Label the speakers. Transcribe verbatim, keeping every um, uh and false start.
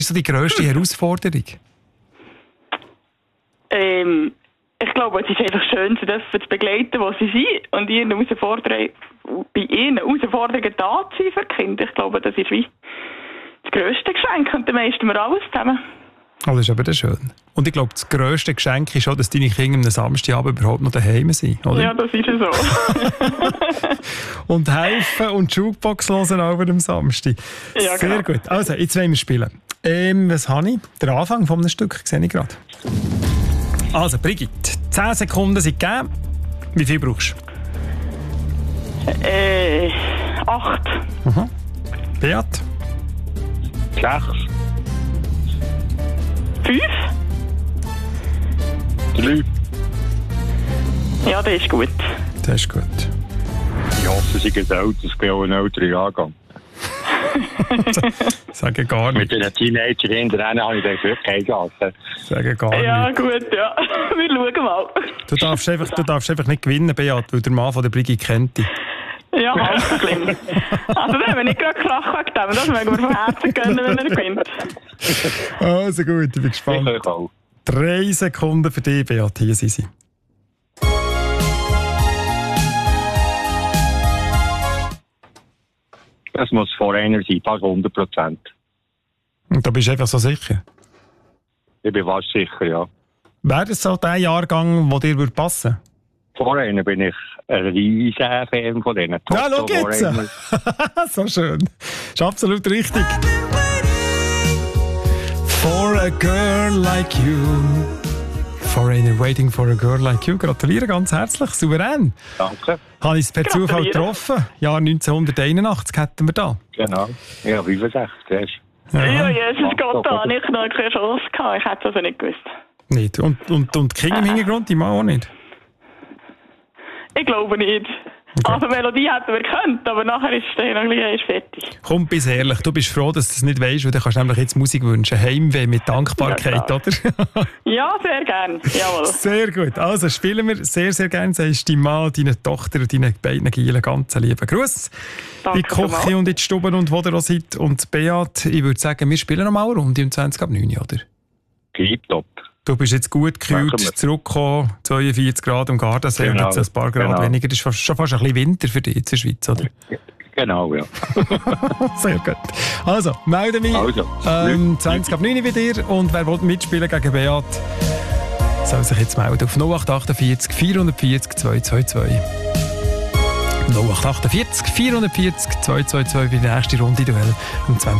Speaker 1: ist so die grösste Herausforderung?
Speaker 2: Ähm, ich glaube, es ist einfach schön, sie dürfen zu begleiten, wo sie sind und ihre Herausforderungen, bei ihren Herausforderungen da zu sein für die Kinder. Ich glaube, das ist wie das grösste Geschenk und dann meisten wir alles zusammen.
Speaker 1: Oh, das ist aber schön. Und ich glaube, das grösste Geschenk ist auch, dass deine Kinder am Samstagabend überhaupt noch daheim sind, oder?
Speaker 2: Ja, das ist ja so.
Speaker 1: Und helfen und die Jukebox hören auch am Samstag.
Speaker 2: Ja,
Speaker 1: sehr
Speaker 2: genau.
Speaker 1: gut. Also, jetzt wollen wir spielen. Ähm, was habe ich? Der Anfang von einem Stück, sehe ich gerade. Also, Brigitte, zehn Sekunden sind gegeben. Wie viel brauchst
Speaker 2: du? Äh, acht.
Speaker 1: Aha. Beat?
Speaker 3: Sechs.
Speaker 2: Fünf?
Speaker 3: Drei.
Speaker 2: Ja, das ist gut.
Speaker 1: Das ist gut.
Speaker 3: Ich hoffe, sie geht älter. Ich bin auch ein älterer Jahrgang.
Speaker 1: Sagen gar nicht.
Speaker 3: Mit den Teenagerin drin habe ich das wirklich eingehalten.
Speaker 1: Sagen gar nicht.
Speaker 2: Ja, gut, ja. Wir schauen mal.
Speaker 1: Du darfst einfach, du darfst einfach nicht gewinnen, Beat, weil der Mann von der Brigitte kennt dich.
Speaker 2: Ja, halb so schlimm. Also, dann haben wir nicht gerade Krach wegen dem. Das mögen wir von Herzen gönnen, wenn er gewinnt.
Speaker 1: Also gut, ich bin gespannt.
Speaker 3: Ich auch.
Speaker 1: Drei Sekunden für dich, Beat. Hier sind sie.
Speaker 3: Das muss vor einer sein, fast hundert Prozent.
Speaker 1: Und da bist du einfach so sicher?
Speaker 3: Ich bin fast sicher, ja.
Speaker 1: Wäre das so der Jahrgang, der dir passen würde?
Speaker 3: Vor einer bin ich ein riesen Fan von denen.
Speaker 1: Ja, schau jetzt! So schön. Das ist absolut richtig. For a girl like you. Foreigner waiting for a girl like you. Gratuliere ganz herzlich, souverän.
Speaker 3: Danke.
Speaker 1: Habe ich es per Zufall getroffen? Jahr neunzehnhunderteinundachtzig hätten wir da.
Speaker 3: Genau. Ja, fünfundsechzig.
Speaker 2: Ja, ja, Jesus Gott, da habe ich noch keine Chance gehabt. Ich hätte es also nicht gewusst.
Speaker 1: Nicht. Und, und, und King im Hintergrund, die Mann auch nicht?
Speaker 2: Ich glaube nicht. Okay. Also Melodie hätten wir gekannt, aber nachher ist es dann noch ein bisschen fertig.
Speaker 1: Komm, bist ehrlich, du bist froh, dass du es nicht weißt, weil du kannst nämlich jetzt Musik wünschen. Heimweh mit Dankbarkeit,
Speaker 2: ja,
Speaker 1: oder?
Speaker 2: Ja, sehr gern. Jawohl.
Speaker 1: Sehr gut. Also spielen wir sehr, sehr gerne. Sagst deinem Mann, deiner Tochter und deinen beiden Gielen ganz lieben Gruß.
Speaker 2: Danke
Speaker 1: in die Küche und in die Stube und wo ihr auch seid. Und Beat, ich würde sagen, wir spielen noch mal eine Runde um zwanzig ab neun, oder?
Speaker 3: Tipptopp.
Speaker 1: Du bist jetzt gut gekühlt zurückgekommen, zweiundvierzig Grad am Gardasee, genau, und jetzt ein paar Grad genau. weniger. Das ist schon fast ein bisschen Winter für dich in der Schweiz, oder?
Speaker 3: Genau, ja.
Speaker 1: Sehr gut. Also, melde mich also, ähm, zwanzig ab neun bei dir und wer will mitspielen gegen Beat, soll sich jetzt melden auf null acht achtundvierzig vierhundertvierzig zweihundertzweiundzwanzig. null acht achtundvierzig vierhundertvierzig zweihundertzweiundzwanzig für die nächste Runde Duell um zwanzig